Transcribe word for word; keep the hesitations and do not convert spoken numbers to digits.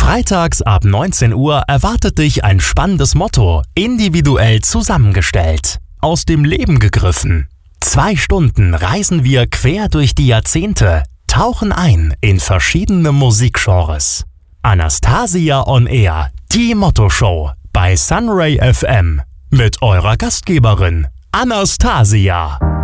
Freitags ab neunzehn Uhr erwartet dich ein spannendes Motto, individuell zusammengestellt. Aus dem Leben gegriffen. Zwei Stunden reisen wir quer durch die Jahrzehnte, tauchen ein in verschiedene Musikgenres. Anastasia on Air, die Motto-Show bei Sunray F M mit eurer Gastgeberin Anastasia.